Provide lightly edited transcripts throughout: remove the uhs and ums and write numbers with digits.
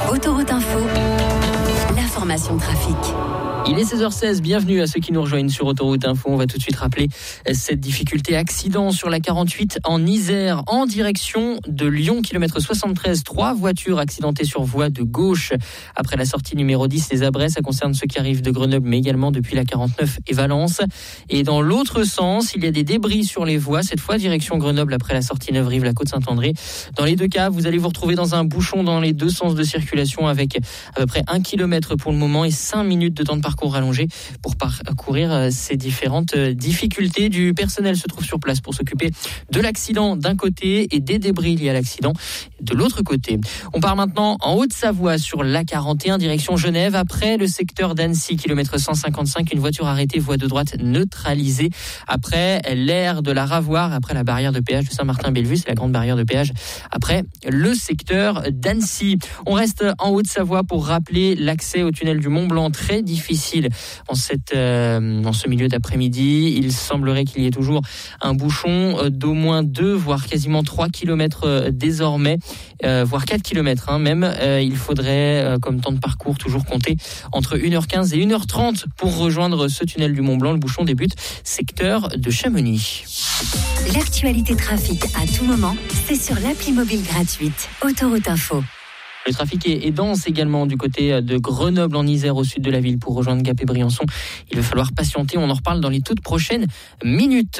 Autoroute Info, l'information trafic. Il est 16h16, bienvenue à ceux qui nous rejoignent sur Autoroute Info. On va tout de suite rappeler cette difficulté accident sur la 48 en Isère, en direction de Lyon, kilomètre 73. 3 voitures accidentées sur voie de gauche. Après la sortie numéro 10, les abrets, ça concerne ceux qui arrivent de Grenoble, mais également depuis la 49 et Valence. Et dans l'autre sens, il y a des débris sur les voies, cette fois direction Grenoble après la sortie Neuve-Rive, la Côte-Saint-André. Dans les deux cas, vous allez vous retrouver dans un bouchon dans les deux sens de circulation avec à peu près 1 kilomètre pour le moment et 5 minutes de temps de parcours rallongé pour parcourir ces différentes difficultés. Du personnel se trouve sur place pour s'occuper de l'accident d'un côté et des débris liés à l'accident de l'autre côté. On part maintenant en Haute-Savoie sur l'A41 direction Genève. Après le secteur d'Annecy, kilomètre 155, une voiture arrêtée, voie de droite neutralisée. Après l'aire de la Ravoire, après la barrière de péage de Saint-Martin-Bellevue, c'est la grande barrière de péage. Après le secteur d'Annecy. On reste en Haute-Savoie pour rappeler l'accès au tunnel du Mont-Blanc, très difficile en ce milieu d'après-midi. Il semblerait qu'il y ait toujours un bouchon d'au moins 2, voire quasiment 3 km désormais, voire 4 km même. Il faudrait, comme temps de parcours, toujours compter entre 1h15 et 1h30 pour rejoindre ce tunnel du Mont-Blanc. Le bouchon débute secteur de Chamonix. L'actualité trafic à tout moment, c'est sur l'appli mobile gratuite Autoroute Info. Le trafic est dense également du côté de Grenoble en Isère au sud de la ville pour rejoindre Gap et Briançon. Il va falloir patienter, on en reparle dans les toutes prochaines minutes.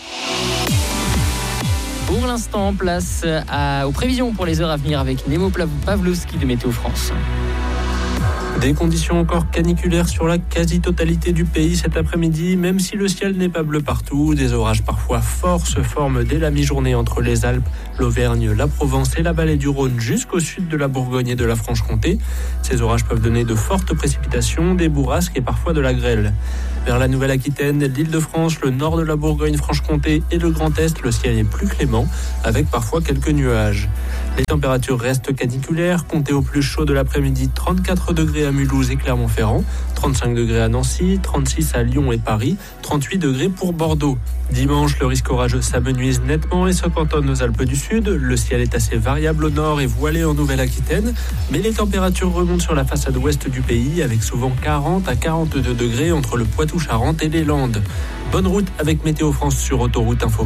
Pour l'instant, place aux prévisions pour les heures à venir avec Nemo Pavlovski de Météo France. Des conditions encore caniculaires sur la quasi-totalité du pays cet après-midi, même si le ciel n'est pas bleu partout. Des orages parfois forts se forment dès la mi-journée entre les Alpes, l'Auvergne, la Provence et la vallée du Rhône jusqu'au sud de la Bourgogne et de la Franche-Comté. Ces orages peuvent donner de fortes précipitations, des bourrasques et parfois de la grêle. Vers la Nouvelle-Aquitaine, l'Île-de-France, le nord de la Bourgogne-Franche-Comté et le Grand Est, le ciel est plus clément, avec parfois quelques nuages. Les températures restent caniculaires, comptez au plus chaud de l'après-midi 34 degrés à Mulhouse et Clermont-Ferrand, 35 degrés à Nancy, 36 à Lyon et Paris, 38 degrés pour Bordeaux. Dimanche, le risque orageux s'amenuise nettement et se cantonne aux Alpes du Sud. Le ciel est assez variable au nord et voilé en Nouvelle-Aquitaine, mais les températures remontent sur la façade ouest du pays avec souvent 40 à 42 degrés entre le Poitou-Charentes et les Landes. Bonne route avec Météo France sur Autoroute Info.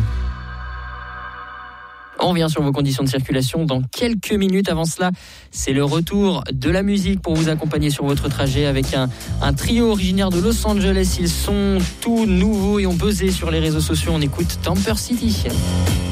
On revient sur vos conditions de circulation dans quelques minutes. Avant cela, c'est le retour de la musique pour vous accompagner sur votre trajet avec un trio originaire de Los Angeles. Ils sont tout nouveaux et ont buzzé sur les réseaux sociaux. On écoute Tamper City.